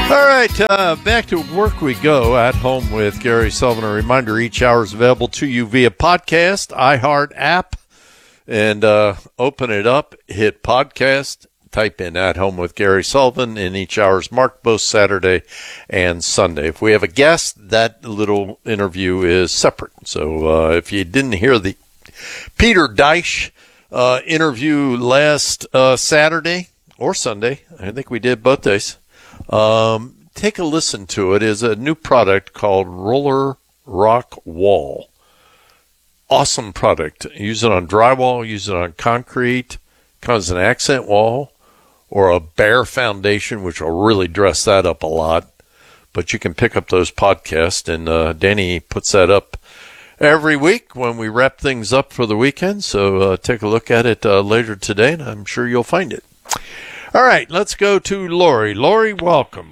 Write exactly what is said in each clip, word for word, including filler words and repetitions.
All right, uh, back to work we go. At Home with Gary Sullivan. A reminder, each hour is available to you via podcast, iHeart app, and uh, open it up, hit podcast, type in At Home with Gary Sullivan, and each hour is marked both Saturday and Sunday. If we have a guest, that little interview is separate. So uh, if you didn't hear the Peter Deich uh, interview last uh, Saturday or Sunday, I think we did both days, Um, take a listen to it. It's a new product called Roller Rock Wall. Awesome product. Use it on drywall, use it on concrete, comes an accent wall or a bare foundation, which will really dress that up a lot. But you can pick up those podcasts, and uh, Danny puts that up every week when we wrap things up for the weekend. So uh, take a look at it uh, later today, and I'm sure you'll find it. All right, let's go to Lori. Lori, welcome.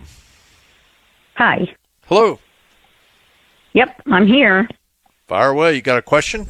Hi. Hello. Yep, I'm here. Fire away. You got a question?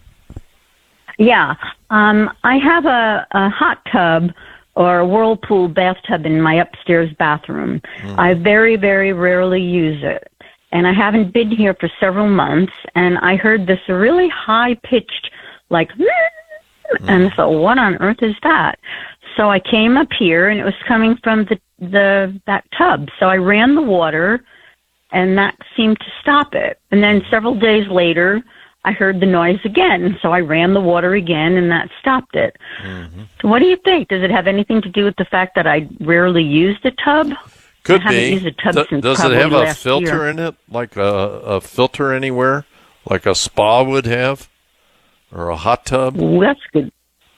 Yeah. Um, I have a, a hot tub or a whirlpool bathtub in my upstairs bathroom. Mm. I very, very rarely use it. And I haven't been here for several months, and I heard this really high-pitched, like, mm. and I thought, what on earth is that? So I came up here, and it was coming from the, the that tub. So I ran the water, and that seemed to stop it. And then several days later, I heard the noise again. So I ran the water again, and that stopped it. Mm-hmm. So what do you think? Does it have anything to do with the fact that I rarely use the tub? Could I haven't be. used a tub D- since does it have a filter year. in it, like a, a filter anywhere, like a spa would have, or a hot tub? Well, that's good.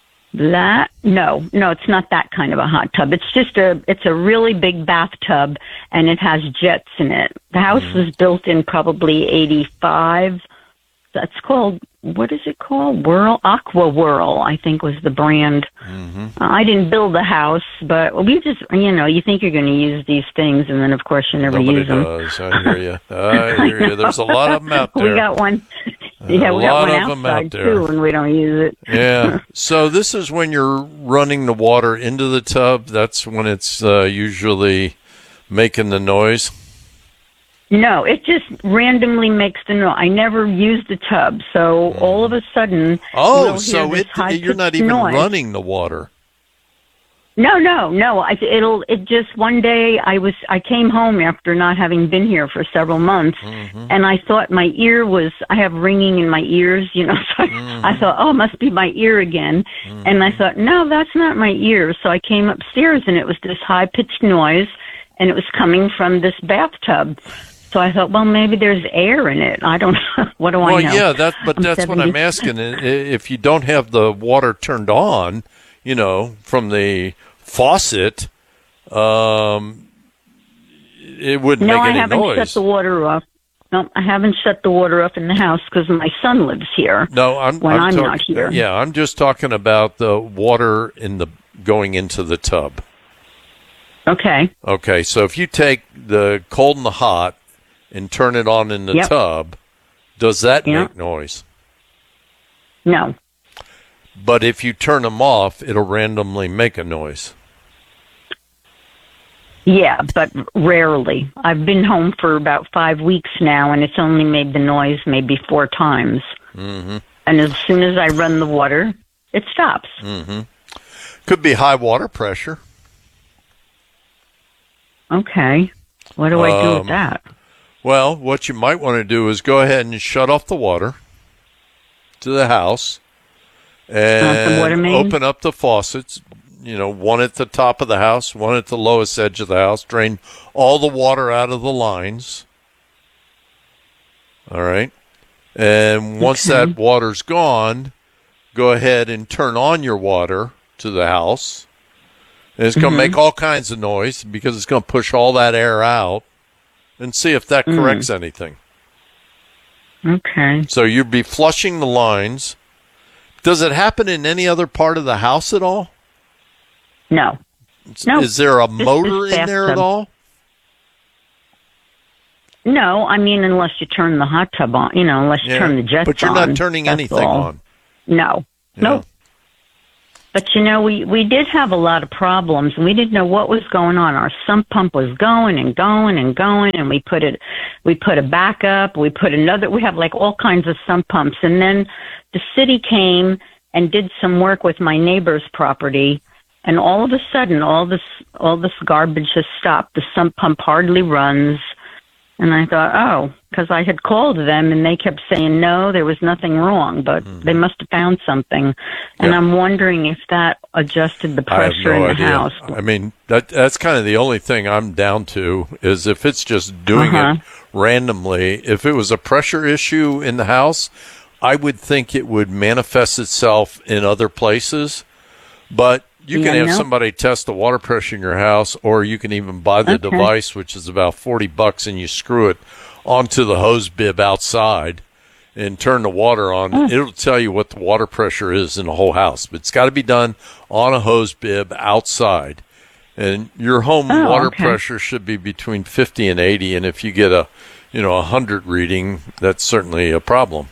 That no, no, it's not that kind of a hot tub. It's just a, it's a really big bathtub, and it has jets in it. The house mm. was built in probably eighty-five. That's called, what is it called? Whirl, Aqua Whirl, I think was the brand. Mm-hmm. Uh, I didn't build the house, but we just, you know, you think you're going to use these things, and then of course you never Nobody use them. Does. I hear you. I hear you. There's a lot of them out there. We got one. Yeah, a we got lot one of them outside out there. too, and we don't use it. Yeah. So this is when you're running the water into the tub. That's when it's uh, usually making the noise. No, it just randomly makes the noise. I never use the tub, so mm. all of a sudden, oh, we'll so hear it you're not even noise. running the water. No, no, no. I, it'll. It just one day I was. I came home after not having been here for several months, mm-hmm. and I thought my ear was. I have ringing in my ears, you know. So mm-hmm. I thought, oh, it must be my ear again. Mm-hmm. And I thought, no, that's not my ear. So I came upstairs, and it was this high pitched noise, and it was coming from this bathtub. So I thought, well, maybe there's air in it. I don't know. What do well, I know? Well, yeah, that, but I'm that's seventy. what I'm asking. If you don't have the water turned on, you know, from the faucet, um, it wouldn't no, make any I haven't noise. shut the water off. No, I haven't shut the water off in the house because my son lives here. No, I'm when I'm, I'm talk- not here. Yeah, I'm just talking about the water in the going into the tub. Okay. Okay, so if you take the cold and the hot and turn it on in the yep. tub, does that yep. make noise? No. But if you turn them off, it'll randomly make a noise. Yeah, but rarely. I've been home for about five weeks now, and it's only made the noise maybe four times. Mm-hmm. And as soon as I run the water, it stops. Mm-hmm. Could be high water pressure. Okay. What do I do um, with that? Well, what you might want to do is go ahead and shut off the water to the house and the water main? open up the faucets, you know, one at the top of the house, one at the lowest edge of the house, drain all the water out of the lines. All right. And once okay. that water's gone, go ahead and turn on your water to the house. And it's going to mm-hmm. make all kinds of noise because it's going to push all that air out, and see if that corrects mm. anything. Okay. So you'd be flushing the lines. Does it happen in any other part of the house at all? No. No. Is there a Just motor in there at all? No, I mean, unless you turn the hot tub on, you know, unless you yeah. turn the jets on. But you're not turning anything all. on. No. Yeah. No. But, you know, we, we did have a lot of problems, and we didn't know what was going on. Our sump pump was going and going and going, and we put it, we put a backup, we put another, we have like all kinds of sump pumps. And then the city came and did some work with my neighbor's property, and all of a sudden, all this, all this garbage has stopped. The sump pump hardly runs. And I thought, oh, because I had called them and they kept saying, no, there was nothing wrong, but mm. they must have found something. And yeah. I'm wondering if that adjusted the pressure I have no in the idea. house. I mean, that that's kind of the only thing I'm down to is if it's just doing uh-huh. it randomly. If it was a pressure issue in the house, I would think it would manifest itself in other places. But you can yeah, have no. somebody test the water pressure in your house, or you can even buy the okay. device, which is about forty bucks, and you screw it onto the hose bib outside and turn the water on. Oh. It'll tell you what the water pressure is in the whole house. But it's got to be done on a hose bib outside. And your home oh, water okay. pressure should be between fifty and eighty, and if you get a, you know, a one hundred reading, that's certainly a problem.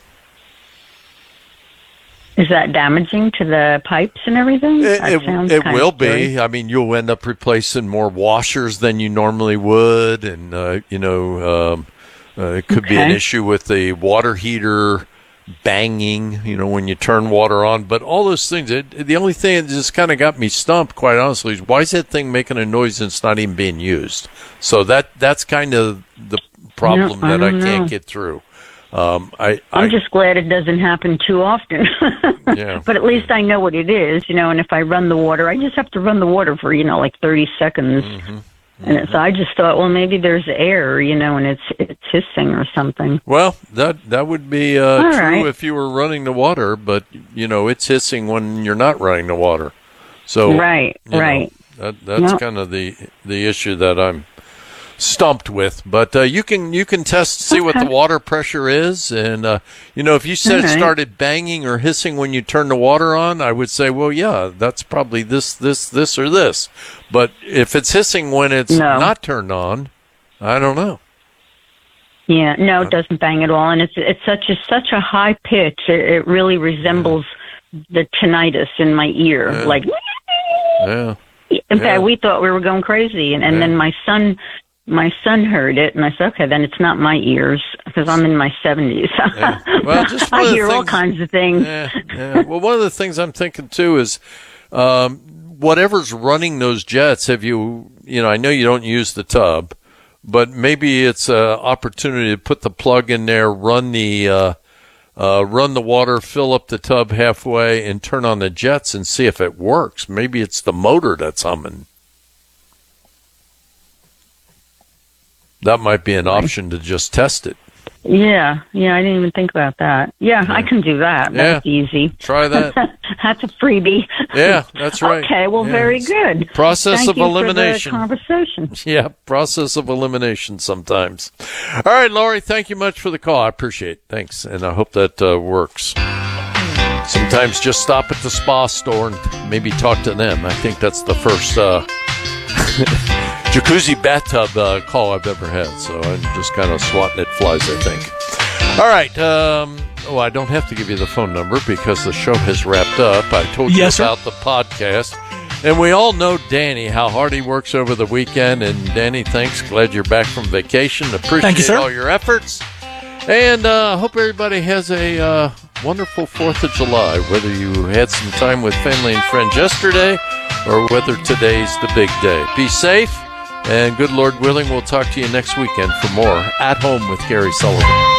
Is that damaging to the pipes and everything? It, that it, it will be. I mean, you'll end up replacing more washers than you normally would, and uh, you know, um, uh, it could okay. be an issue with the water heater banging. You know, when you turn water on. But all those things. It, the only thing that just kind of got me stumped, quite honestly, is why is that thing making a noise and it's not even being used? So that that's kind of the problem no, that I, I can't know. get through. Um, I, I'm I, just glad it doesn't happen too often. yeah. But at least I know what it is, you know, and if I run the water, I just have to run the water for, you know, like thirty seconds. Mm-hmm. Mm-hmm. And it's, I just thought, well, maybe there's air, you know, and it's it's hissing or something. Well, that that would be uh, true right. if you were running the water, but, you know, it's hissing when you're not running the water. So Right, right. Know, that, that's yep. kind of the the issue that I'm stumped with, but uh, you can you can test see okay. what the water pressure is, and uh, you know, if you said right. it started banging or hissing when you turn the water on, I would say, well, yeah, that's probably this this this or this. But if it's hissing when it's no. not turned on, I don't know. Yeah, no, it doesn't bang at all, and it's it's such a such a high pitch. It, it really resembles yeah. the tinnitus in my ear, yeah. like. Yeah. In yeah. fact, we thought we were going crazy, and, and yeah. then my son. My son heard it, and I said, okay, then it's not my ears, because I'm in my seventies. Yeah. Well, just I hear things, all kinds of things. Yeah, yeah. Well, one of the things I'm thinking, too, is um, whatever's running those jets, have you, you know, I know you don't use the tub, but maybe it's an opportunity to put the plug in there, run the, uh, uh, run the water, fill up the tub halfway, and turn on the jets and see if it works. Maybe it's the motor that's humming. That might be an option to just test it. Yeah, yeah, I didn't even think about that. Yeah, yeah. I can do that. Yeah. That's easy. Try that. That's a freebie. Yeah, that's right. Okay, well, yeah. very good. Process Thank of you elimination. For the conversation. Yeah, process of elimination sometimes. All right, Lori, thank you much for the call. I appreciate it. Thanks, and I hope that uh, works. Sometimes just stop at the spa store and maybe talk to them. I think that's the first uh, jacuzzi bathtub uh, call I've ever had, so I'm just kind of swatting at flies, I think. All right. Um, oh, I don't have to give you the phone number because the show has wrapped up. I told you yes, about sir. the podcast. And we all know Danny, how hard he works over the weekend. And Danny, thanks. Glad you're back from vacation. Appreciate Thank you, sir. all your efforts. And I uh, hope everybody has a uh, wonderful fourth of July, whether you had some time with family and friends yesterday or whether today's the big day. Be safe, and good Lord willing, we'll talk to you next weekend for more At Home with Gary Sullivan.